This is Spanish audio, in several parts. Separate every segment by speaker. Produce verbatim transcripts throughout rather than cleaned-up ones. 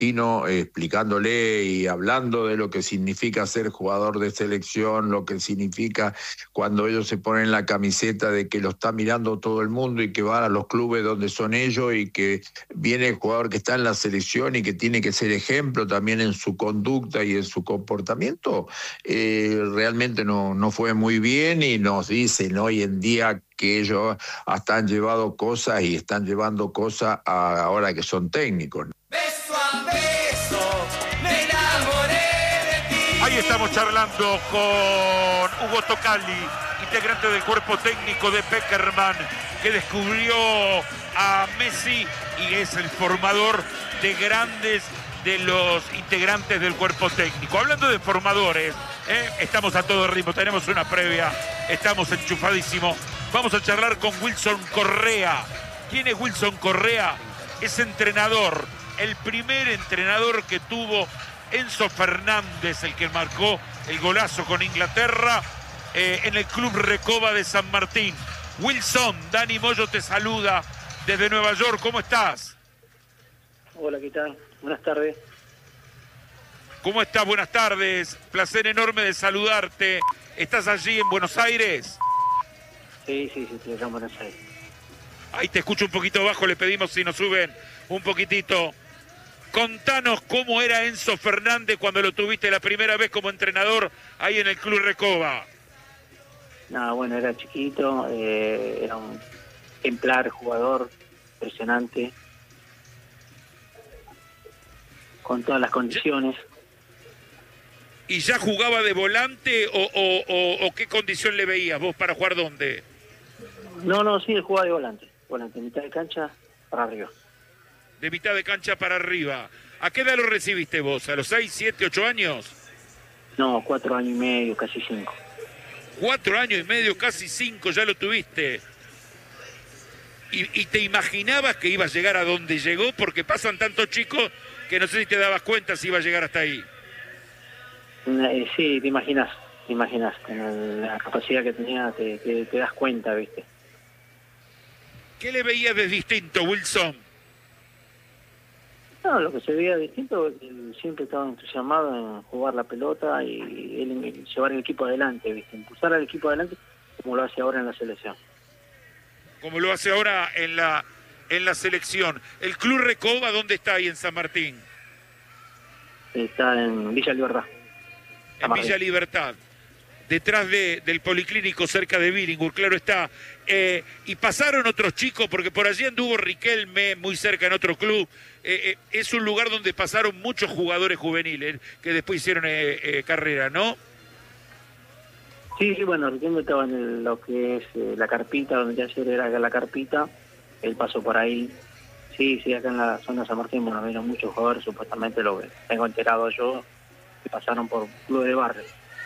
Speaker 1: Argentino, eh, explicándole y hablando de lo que significa ser jugador de selección, lo que significa cuando ellos se ponen la camiseta de que lo está mirando todo el mundo y que van a los clubes donde son ellos y que viene el jugador que está en la selección y que tiene que ser ejemplo también en su conducta y en su comportamiento, eh, realmente no, no fue muy bien, y nos dicen hoy en día que ellos hasta han llevado cosas y están llevando cosas a, ahora que son técnicos.
Speaker 2: Beso a beso, me enamoré de ti.
Speaker 3: Ahí estamos charlando con Hugo Tocali, integrante del cuerpo técnico de Peckerman, que descubrió a Messi y es el formador de grandes de los integrantes del cuerpo técnico. Hablando de formadores, ¿eh? Estamos a todo ritmo, tenemos una previa, estamos enchufadísimos. Vamos a charlar con Wilson Correa. ¿Quién es Wilson Correa? Es entrenador, el primer entrenador que tuvo Enzo Fernández, el que marcó el golazo con Inglaterra eh, en el Club Recoba de San Martín. Wilson, Dani Moyo te saluda desde Nueva York. ¿Cómo estás?
Speaker 4: Hola, ¿qué tal? Buenas tardes.
Speaker 3: ¿Cómo estás? Buenas tardes. Placer enorme de saludarte. ¿Estás allí en Buenos Aires?
Speaker 4: Sí, sí, sí, estoy acá en Buenos Aires.
Speaker 3: Ahí te escucho un poquito bajo, le pedimos si nos suben un poquitito. Contanos cómo era Enzo Fernández cuando lo tuviste la primera vez como entrenador ahí en el Club Recoba.
Speaker 4: No, bueno, era chiquito, eh, era un ejemplar jugador, impresionante, con todas las condiciones.
Speaker 3: ¿Y ya jugaba de volante o, o, o, o qué condición le veías vos para jugar dónde?
Speaker 4: No, no, sí, él jugaba de volante, volante, mitad de cancha para arriba.
Speaker 3: De mitad de cancha para arriba. ¿A qué edad lo recibiste vos? ¿A los seis, siete, ocho años?
Speaker 4: No, cuatro años y medio, casi cinco.
Speaker 3: Cuatro años y medio, casi cinco, ya lo tuviste. ¿Y, y te imaginabas que iba a llegar a donde llegó? Porque pasan tantos chicos que no sé si te dabas cuenta si iba a llegar hasta ahí.
Speaker 4: Eh, sí, te imaginas, te imaginas, con el, la capacidad que tenía, te, te, te das cuenta, ¿viste?
Speaker 3: ¿Qué le veías de distinto, Wilson?
Speaker 4: No, lo que se veía distinto, él siempre estaba entusiasmado en jugar la pelota y él en llevar el equipo adelante, ¿viste? Impulsar al equipo adelante como lo hace ahora en la selección.
Speaker 3: Como lo hace ahora en la, en la selección. ¿El Club Recoba dónde está ahí en San Martín?
Speaker 4: Está en Villa Libertad.
Speaker 3: En Villa Libertad, detrás de, del Policlínico, cerca de Billinghurst, claro está. Eh, y pasaron otros chicos, porque por allí anduvo Riquelme, muy cerca en otro club. Eh, eh, es un lugar donde pasaron muchos jugadores juveniles que después hicieron eh, eh, carrera, ¿no?
Speaker 4: Sí, sí, bueno, Riquelme estaba en el, lo que es eh, la carpita, donde ya ayer era la carpita. Él pasó por ahí. Sí, sí, acá en la zona de San Martín, bueno, vieron muchos jugadores, supuestamente lo que tengo enterado yo, que pasaron por club de barrio.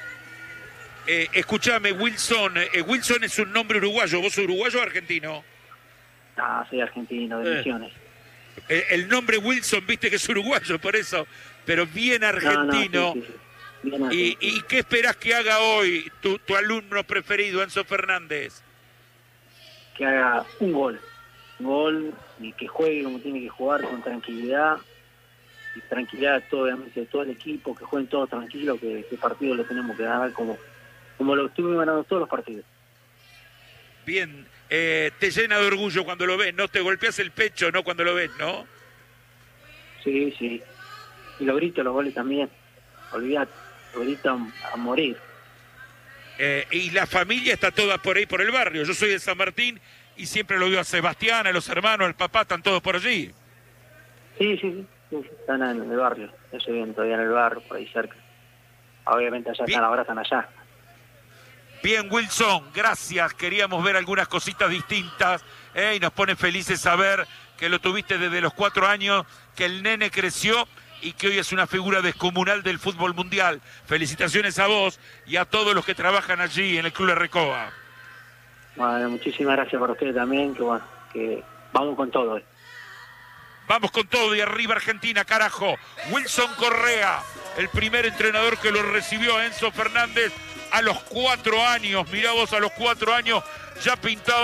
Speaker 3: Eh, escúchame, Wilson. Eh, Wilson es un nombre uruguayo. ¿Vos sos uruguayo o argentino?
Speaker 4: Ah, soy argentino, de
Speaker 3: eh.
Speaker 4: Misiones.
Speaker 3: El, el nombre Wilson, viste que es uruguayo, por eso, pero bien argentino.
Speaker 4: No, no, sí, sí, sí. Bien
Speaker 3: ¿Y,
Speaker 4: argentino.
Speaker 3: ¿Y qué esperás que haga hoy tu, tu alumno preferido, Enzo Fernández?
Speaker 4: Que haga un gol. Un gol y que juegue como tiene que jugar, con tranquilidad. Y tranquilidad todo, obviamente, de todo el equipo, que jueguen todos tranquilos, que este partido lo tenemos que ganar como, como lo estuvimos ganando todos los partidos.
Speaker 3: Bien, eh, te llena de orgullo cuando lo ves, ¿no? Te golpeas el pecho, ¿no? Cuando lo ves, ¿no?
Speaker 4: Sí, sí. Y lo grito los goles también. Olvidate, lo grito a, a morir.
Speaker 3: Eh, y la familia está toda por ahí, por el barrio. Yo soy de San Martín y siempre lo veo a Sebastián, a los hermanos, al papá, están todos por allí.
Speaker 4: Sí, sí, sí. Sí, sí, están en el barrio, ellos viven todavía en el barrio, por ahí cerca. Obviamente allá
Speaker 3: Bien.
Speaker 4: están, ahora están allá.
Speaker 3: Bien, Wilson, gracias. Queríamos ver algunas cositas distintas eh, y nos pone felices saber que lo tuviste desde los cuatro años, que el nene creció y que hoy es una figura descomunal del fútbol mundial. Felicitaciones a vos y a todos los que trabajan allí en el Club de Recoba.
Speaker 4: Bueno, muchísimas gracias para ustedes también, que bueno, que vamos con todo hoy.
Speaker 3: Vamos con todo y arriba Argentina, carajo. Wilson Correa, el primer entrenador que lo recibió a Enzo Fernández a los cuatro años. Mirá vos, a los cuatro años ya pintaba.